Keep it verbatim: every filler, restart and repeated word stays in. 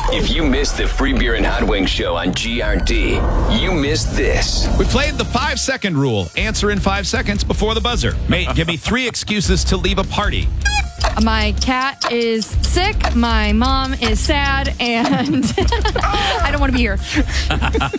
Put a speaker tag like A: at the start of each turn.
A: If you missed the Free Beer and Hot Wings show on G R D, you missed this.
B: We played the five-second rule. Answer in five seconds before the buzzer. Mate, give me three excuses to leave a party.
C: My cat is sick, my mom is sad, and I don't want to be here.